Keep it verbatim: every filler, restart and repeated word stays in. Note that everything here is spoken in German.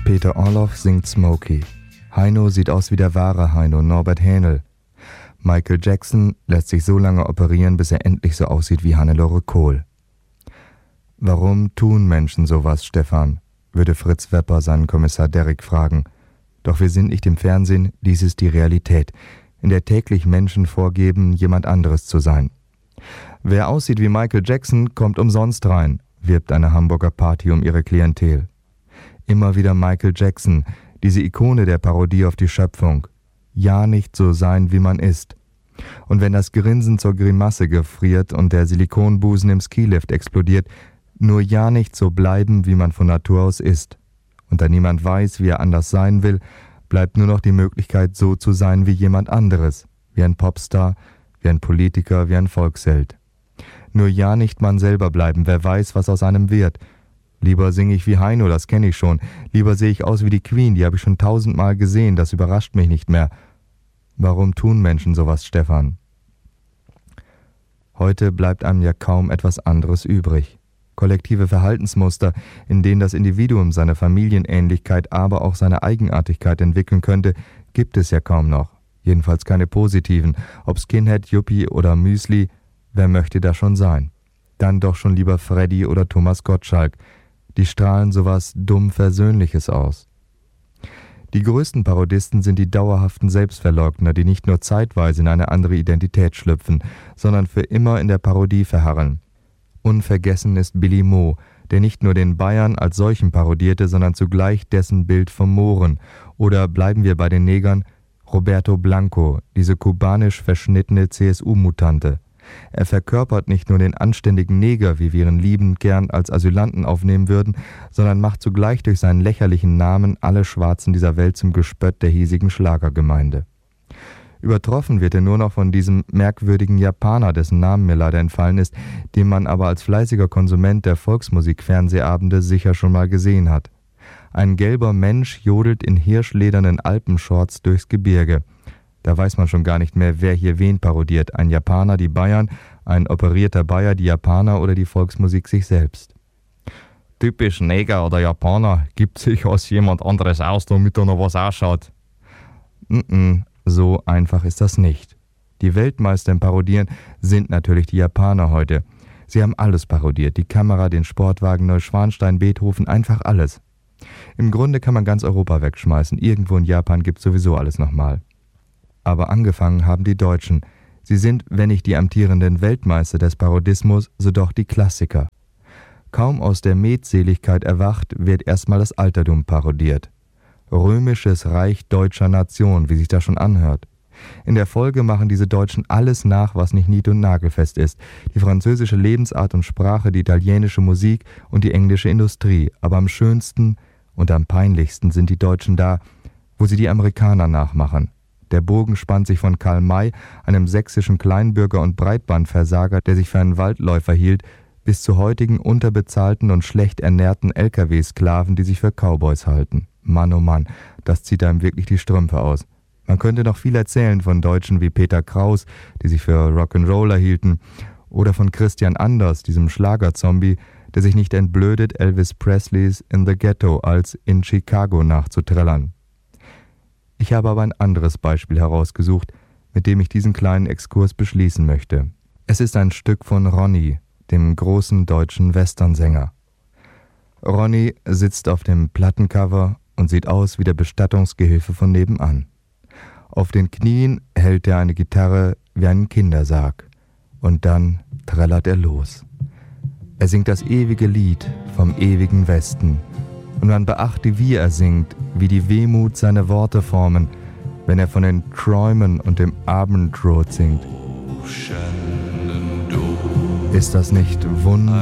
Peter Orloff singt Smokey. Heino sieht aus wie der wahre Heino, Norbert Hähnel. Michael Jackson lässt sich so lange operieren, bis er endlich so aussieht wie Hannelore Kohl. Warum tun Menschen sowas, Stefan? Würde Fritz Wepper seinen Kommissar Derrick fragen. Doch wir sind nicht im Fernsehen, dies ist die Realität, in der täglich Menschen vorgeben, jemand anderes zu sein. Wer aussieht wie Michael Jackson, kommt umsonst rein, wirbt eine Hamburger Party um ihre Klientel. Immer wieder Michael Jackson, diese Ikone der Parodie auf die Schöpfung. Ja, nicht so sein, wie man ist. Und wenn das Grinsen zur Grimasse gefriert und der Silikonbusen im Skilift explodiert, nur ja nicht so bleiben, wie man von Natur aus ist. Und da niemand weiß, wie er anders sein will, bleibt nur noch die Möglichkeit, so zu sein wie jemand anderes, wie ein Popstar, wie ein Politiker, wie ein Volksheld. Nur ja nicht man selber bleiben, wer weiß, was aus einem wird. Lieber singe ich wie Heino, das kenne ich schon. Lieber sehe ich aus wie die Queen, die habe ich schon tausendmal gesehen, das überrascht mich nicht mehr. Warum tun Menschen sowas, Stefan? Heute bleibt einem ja kaum etwas anderes übrig. Kollektive Verhaltensmuster, in denen das Individuum seine Familienähnlichkeit, aber auch seine Eigenartigkeit entwickeln könnte, gibt es ja kaum noch. Jedenfalls keine positiven. Ob Skinhead, Yuppie oder Müsli, wer möchte da schon sein? Dann doch schon lieber Freddy oder Thomas Gottschalk. Die strahlen sowas dumm Versöhnliches aus. Die größten Parodisten sind die dauerhaften Selbstverleugner, die nicht nur zeitweise in eine andere Identität schlüpfen, sondern für immer in der Parodie verharren. Unvergessen ist Billy Mo, der nicht nur den Bayern als solchen parodierte, sondern zugleich dessen Bild vom Mohren. Oder bleiben wir bei den Negern, Roberto Blanco, diese kubanisch verschnittene C S U-Mutante. Er verkörpert nicht nur den anständigen Neger, wie wir ihn liebend gern als Asylanten aufnehmen würden, sondern macht zugleich durch seinen lächerlichen Namen alle Schwarzen dieser Welt zum Gespött der hiesigen Schlagergemeinde. Übertroffen wird er nur noch von diesem merkwürdigen Japaner, dessen Namen mir leider entfallen ist, den man aber als fleißiger Konsument der Volksmusik-Fernsehabende sicher schon mal gesehen hat. Ein gelber Mensch jodelt in hirschledernen Alpenshorts durchs Gebirge. Da weiß man schon gar nicht mehr, wer hier wen parodiert. Ein Japaner die Bayern, ein operierter Bayer die Japaner oder die Volksmusik sich selbst. Typisch Neger oder Japaner, gibt sich aus jemand anderes aus, damit er noch was ausschaut. Mm-mm. So einfach ist das nicht. Die Weltmeister im Parodieren sind natürlich die Japaner heute. Sie haben alles parodiert, die Kamera, den Sportwagen, Neuschwanstein, Beethoven, einfach alles. Im Grunde kann man ganz Europa wegschmeißen, irgendwo in Japan gibt es sowieso alles nochmal. Aber angefangen haben die Deutschen. Sie sind, wenn nicht die amtierenden Weltmeister des Parodismus, so doch die Klassiker. Kaum aus der Metseligkeit erwacht, wird erstmal das Altertum parodiert. Römisches Reich deutscher Nation, wie sich das schon anhört. In der Folge machen diese Deutschen alles nach, was nicht nied- und nagelfest ist. Die französische Lebensart und Sprache, die italienische Musik und die englische Industrie. Aber am schönsten und am peinlichsten sind die Deutschen da, wo sie die Amerikaner nachmachen. Der Bogen spannt sich von Karl May, einem sächsischen Kleinbürger und Breitbandversager, der sich für einen Waldläufer hielt, bis zu heutigen unterbezahlten und schlecht ernährten L K W-Sklaven, die sich für Cowboys halten. Mann, oh Mann, das zieht einem wirklich die Strümpfe aus. Man könnte noch viel erzählen von Deutschen wie Peter Kraus, die sich für Rock'n'Roller hielten, oder von Christian Anders, diesem Schlagerzombie, der sich nicht entblödet, Elvis Presleys In the Ghetto als In Chicago nachzuträllern. Ich habe aber ein anderes Beispiel herausgesucht, mit dem ich diesen kleinen Exkurs beschließen möchte. Es ist ein Stück von Ronny, dem großen deutschen Westernsänger. Ronny sitzt auf dem Plattencover und sieht aus wie der Bestattungsgehilfe von nebenan. Auf den Knien hält er eine Gitarre wie einen Kindersarg. Und dann trällert er los. Er singt das ewige Lied vom ewigen Westen. Und man beachte, wie er singt, wie die Wehmut seine Worte formen, wenn er von den Träumen und dem Abendrot singt. Ist das nicht wunderbar?